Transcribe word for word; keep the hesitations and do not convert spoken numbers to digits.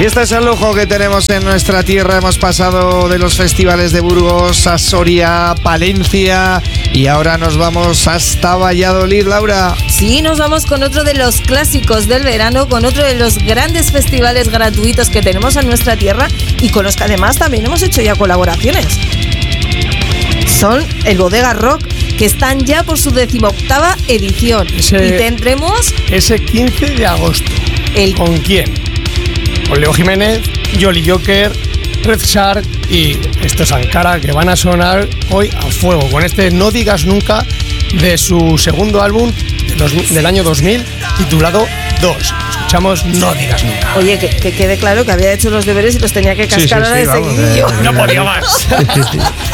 Y este es el lujo que tenemos en nuestra tierra. Hemos pasado de los festivales de Burgos a Soria, Palencia y ahora nos vamos hasta Valladolid, Laura. Sí, nos vamos con otro de los clásicos del verano, con otro de los grandes festivales gratuitos que tenemos en nuestra tierra y con los que además también hemos hecho ya colaboraciones. Son el Bodega Rock, que están ya por su decimoctava edición. Ese, y tendremos... Ese quince de agosto. El, ¿Con quién? Con Leo Jiménez, Jolly Joker, Red Shark y estos Ankara, que van a sonar hoy a fuego con este No Digas Nunca de su segundo álbum de los, del año dos mil, titulado dos. Escuchamos No Digas Nunca. Oye, que, que quede claro que había hecho los deberes y los tenía que cascar sí, sí, ahora sí, de vamos, seguidillo. No podía más.